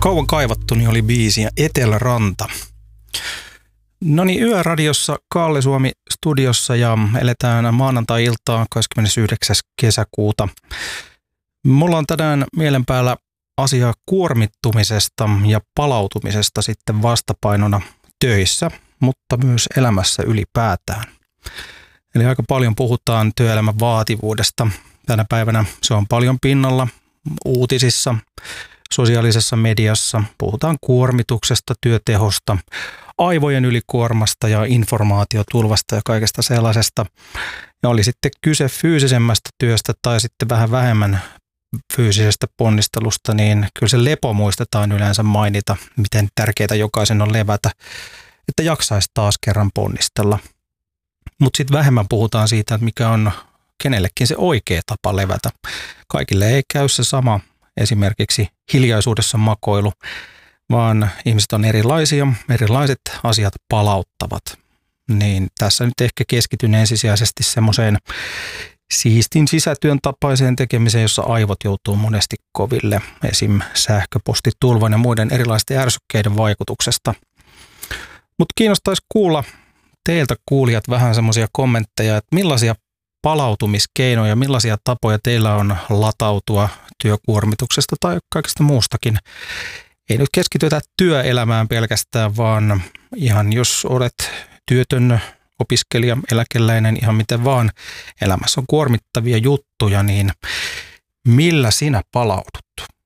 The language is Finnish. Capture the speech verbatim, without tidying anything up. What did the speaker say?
Kauan kaivattuni oli biisi ja Eteläranta. No niin, Yöradiossa Kalle Suomi studiossa ja eletään maanantai-iltaa kahdeskymmenesyhdeksäs kesäkuuta. Mulla on tänään mielen päällä asia kuormittumisesta ja palautumisesta sitten vastapainona töissä, mutta myös elämässä ylipäätään. Eli aika paljon puhutaan työelämän vaativuudesta. Tänä päivänä se on paljon pinnalla uutisissa, sosiaalisessa mediassa. Puhutaan kuormituksesta, työtehosta, aivojen ylikuormasta ja informaatiotulvasta ja kaikesta sellaisesta. Ja oli sitten kyse fyysisemmästä työstä tai sitten vähän vähemmän fyysisestä ponnistelusta, niin kyllä se lepo muistetaan yleensä mainita, miten tärkeää jokaisen on levätä, että jaksaisi taas kerran ponnistella. Mutta sitten vähemmän puhutaan siitä, että mikä on kenellekin se oikea tapa levätä. Kaikille ei käy se sama, esimerkiksi hiljaisuudessa makoilu, vaan ihmiset on erilaisia, erilaiset asiat palauttavat. Niin tässä nyt ehkä keskityn ensisijaisesti semmoiseen siistin sisätyön tapaiseen tekemiseen, jossa aivot joutuu monesti koville, esim. Sähköpostitulvan ja muiden erilaisten ärsykkeiden vaikutuksesta. Mutta kiinnostaisi kuulla teiltä kuulijat vähän semmoisia kommentteja, että millaisia palautumiskeinoja, millaisia tapoja teillä on latautua työkuormituksesta tai kaikesta muustakin. Ei nyt keskitytä työelämään pelkästään, vaan ihan jos olet työtön, opiskelija, eläkeläinen, ihan miten vaan elämässä on kuormittavia juttuja, niin millä sinä palaudut?